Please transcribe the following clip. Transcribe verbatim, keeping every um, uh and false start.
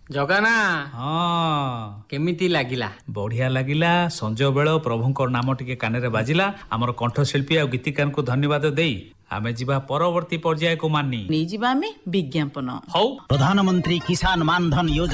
ଜଗାନା ହଁ କେମିତି ଲାଗିଲା? ବଢିଆ ଲାଗିଲା। ସଞ୍ଜ ବେଳ ପ୍ରଭୁଙ୍କ ନାମ ଟିକେ କାନରେ ବାଜିଲା। ଆମର କଣ୍ଠଶିଳ୍ପୀ ଆଉ ଗୀତିକାରଙ୍କୁ ଧନ୍ୟବାଦ ଦେଇ ଆମେ ଯିବା ପରବର୍ତ୍ତୀ ପର୍ଯ୍ୟାୟକୁ ମାନି ନେଇଯିବା ଆମେ ବିଜ୍ଞାପନ। ହଉ। ପ୍ରଧାନମନ୍ତ୍ରୀ କିଷାନ ମାନ ଧନ ଯୋଜନା